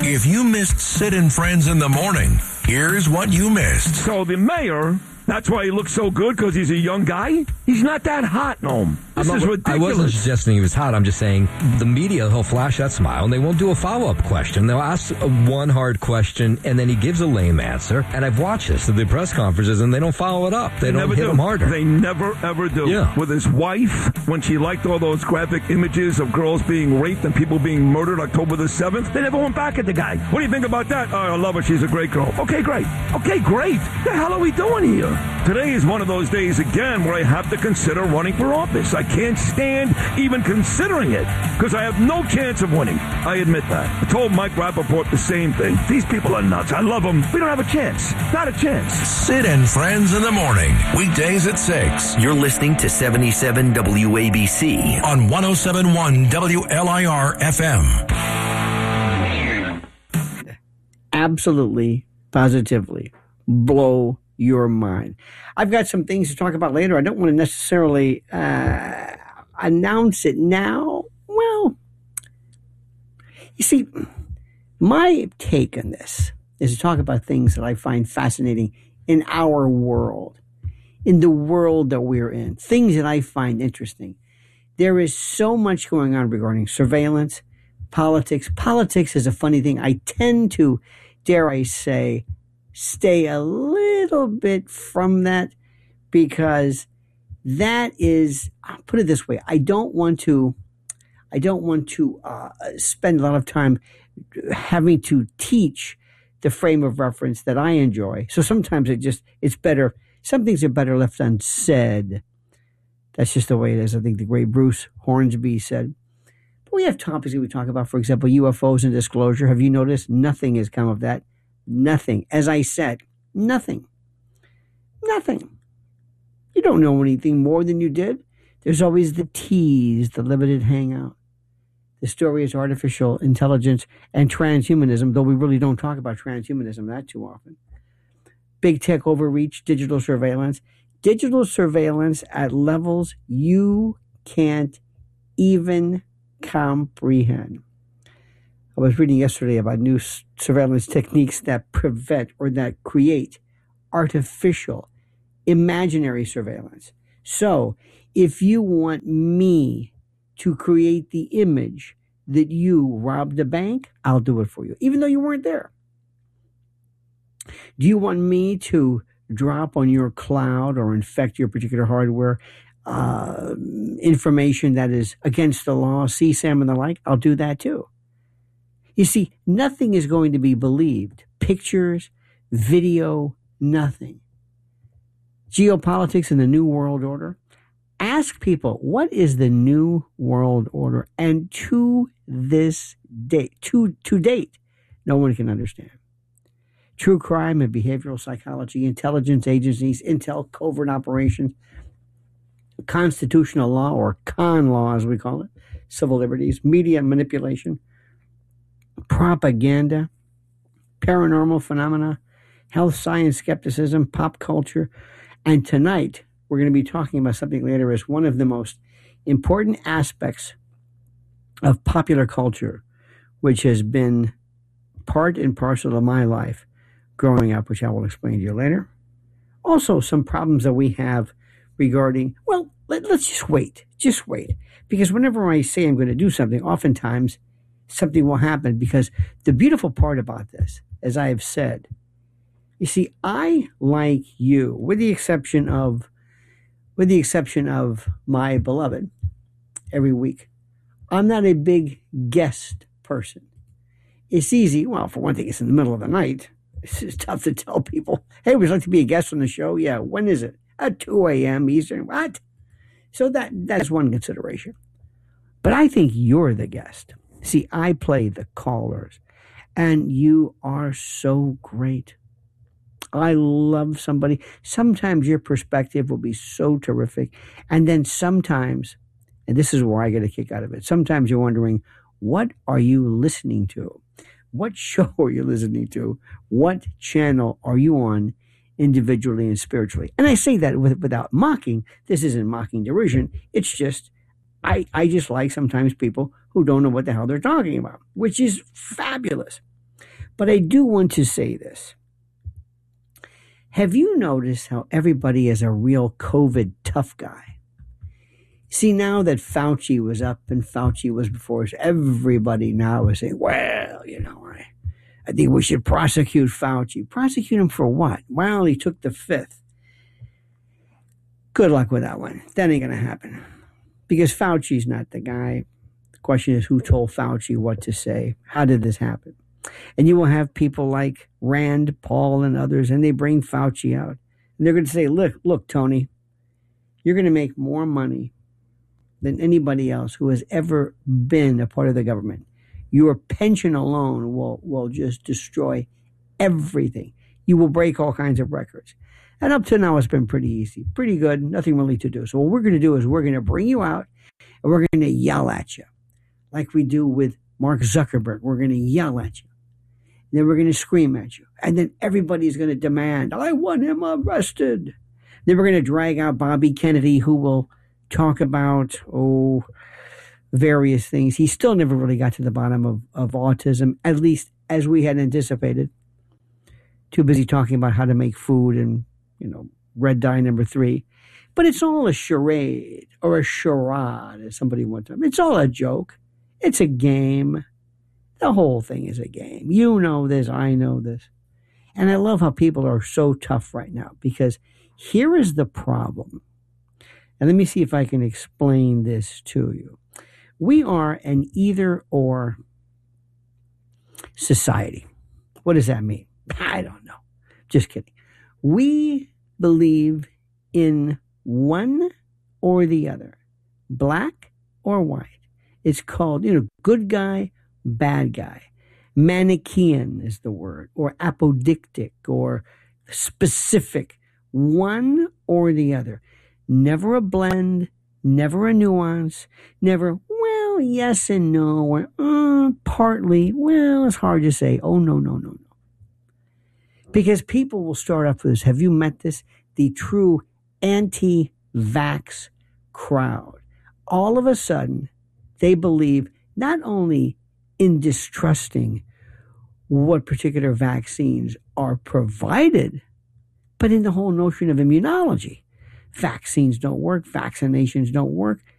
If you missed Sid and Friends in the Morning, here's what you missed. So the mayor, that's why he looks so good, because he's a young guy? He's not that hot, Noam. This is ridiculous. I wasn't suggesting he was hot. I'm just saying the media, he'll flash that smile, and they won't do a follow-up question. They'll ask one hard question, and then he gives a lame answer. And I've watched this at the press conferences, and they don't follow it up. They don't hit him harder. They never, ever do. Yeah. With his wife, when she liked all those graphic images of girls being raped and people being murdered October the 7th, they never went back at the guy. What do you think about that? Oh, I love her. She's a great girl. Okay, great. Okay, great. What the hell are we doing here? Today is one of those days again where I have to consider running for office. I can't stand even considering it because I have no chance of winning. I admit that. I told Mike Rappaport the same thing. These people are nuts. I love them. We don't have a chance. Not a chance. Sid and Friends in the Morning, weekdays at 6 You're listening to 77 WABC on 107.1 WLIR FM. Absolutely, positively blow your mind. I've got some things to talk about later. I don't want to necessarily announce it now. Well, you see, my take on this is to talk about things that I find fascinating in our world, in the world that we're in, things that I find interesting. There is so much going on regarding surveillance, politics. Politics is a funny thing. I tend to, dare I say, stay a little bit from that because that is, I'll put it this way, I don't want to spend a lot of time having to teach the frame of reference that I enjoy. So sometimes it's better, some things are better left unsaid. That's just the way it is. I think the great Bruce Hornsby said. But we have topics that we talk about, for example, UFOs and disclosure. Have you noticed? Nothing has come of that. Nothing. As I said, nothing. Nothing. You don't know anything more than you did. There's always the tease, the limited hangout. The story is artificial intelligence and transhumanism, though we really don't talk about transhumanism that too often. Big tech overreach, digital surveillance. Digital surveillance at levels you can't even comprehend. I was reading yesterday about new surveillance techniques that prevent or that create artificial, imaginary surveillance. So, if you want me to create the image that you robbed a bank, I'll do it for you, even though you weren't there. Do you want me to drop on your cloud or infect your particular hardware information that is against the law, CSAM and the like? I'll do that too. You see, nothing is going to be believed. Pictures, video, nothing. Geopolitics and the New World Order. Ask people, what is the New World Order? And to this date, to date, no one can understand. True crime and behavioral psychology, intelligence agencies, intel, covert operations, constitutional law, or con law as we call it, civil liberties, media manipulation, propaganda, paranormal phenomena, health science skepticism, pop culture. And tonight, we're going to be talking about something later as one of the most important aspects of popular culture, which has been part and parcel of my life growing up, which I will explain to you later. Also, some problems that we have regarding, well, let's just wait. Just wait. Because whenever I say I'm going to do something, oftentimes something will happen, because the beautiful part about this, as I have said, you see, I, like you, with the exception of my beloved, every week, I'm not a big guest person. It's easy. Well, for one thing, it's in the middle of the night. It's tough to tell people, hey, would you like to be a guest on the show? Yeah, when is it? At 2 a.m. Eastern. What? So that's one consideration. But I think you're the guest. See, I play the callers, and you are so great. I love somebody. Sometimes your perspective will be so terrific. And then sometimes, and this is where I get a kick out of it, sometimes you're wondering, what are you listening to? What show are you listening to? What channel are you on individually and spiritually? And I say that without mocking. This isn't mocking derision. It's just, I just like sometimes people who don't know what the hell they're talking about, which is fabulous. But I do want to say this. Have you noticed how everybody is a real COVID tough guy? See, now that Fauci was up and Fauci was before us, everybody now is saying, well, I think we should prosecute Fauci. Prosecute him for what? Well, he took the fifth. Good luck with that one. That ain't going to happen. Because Fauci's not the guy. The question is, who told Fauci what to say? How did this happen? And you will have people like Rand Paul and others, and they bring Fauci out. And they're going to say, look, Tony, you're going to make more money than anybody else who has ever been a part of the government. Your pension alone will just destroy everything. You will break all kinds of records. And up to now, it's been pretty easy, pretty good, nothing really to do. So what we're going to do is we're going to bring you out and we're going to yell at you like we do with Mark Zuckerberg. We're going to yell at you. And then we're going to scream at you. And then everybody's going to demand, I want him arrested. Then we're going to drag out Bobby Kennedy, who will talk about, various things. He still never really got to the bottom of autism, at least as we had anticipated. Too busy talking about how to make food and, red dye number 3. But it's all a charade or a charade, as somebody one time. It's all a joke. It's a game. The whole thing is a game. You know this. I know this. And I love how people are so tough right now, because here is the problem. And let me see if I can explain this to you. We are an either-or society. What does that mean? I don't know. Just kidding. We believe in one or the other, black or white. It's called, good guy, bad guy. Manichaean is the word, or apodictic, or specific. One or the other. Never a blend, never a nuance, never, well, yes and no, or partly, well, it's hard to say. Oh, no. Because people will start off with this. Have you met this? The true anti-vax crowd. All of a sudden, they believe not only in distrusting what particular vaccines are provided, but in the whole notion of immunology. Vaccines don't work. Vaccinations don't work.